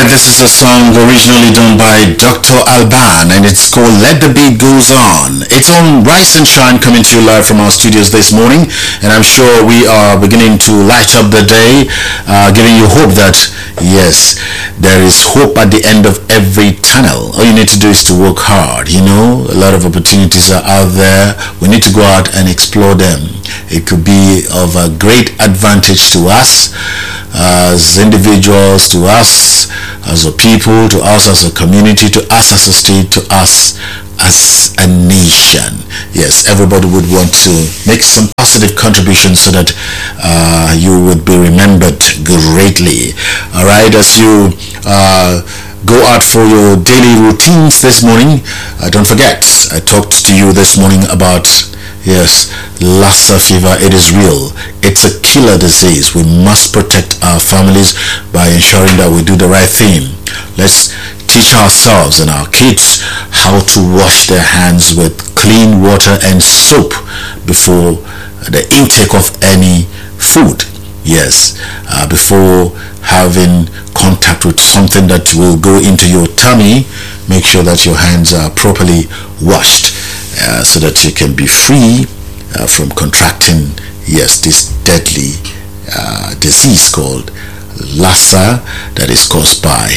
This is a song originally done by Dr. Alban and it's called Let the Beat Goes On. It's on Rise and Shine, coming to you live from our studios this morning, and I'm sure we are beginning to light up the day, giving you hope that yes, there is hope at the end of every tunnel. All you need to do is to work hard. A lot of opportunities are out there. We need to go out and explore them. It could be of a great advantage to us as individuals, to us as a people, to us as a community, to us as a state, to us as a nation. Yes, everybody would want to make some positive contributions so that you would be remembered greatly. All right, as you go out for your daily routines this morning, don't forget, I talked to you this morning about Lassa fever. It is real. It's a killer disease. We must protect our families by ensuring that we do the right thing. Let's teach ourselves and our kids how to wash their hands with clean water and soap before the intake of any food. Yes, before having contact with something that will go into your tummy, make sure that your hands are properly washed so that you can be free from contracting this deadly disease called Lassa, that is caused by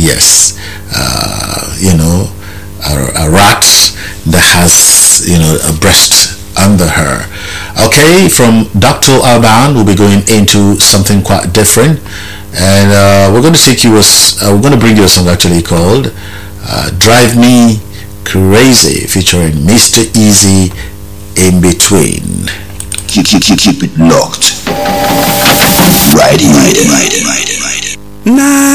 a rat that has a breast under her. Okay, from Dr. Alban we'll be going into something quite different, and we're going to take you we're going to bring you a song actually called Drive Me Crazy, featuring Mr. Easy in between. Keep it locked right here. Nah.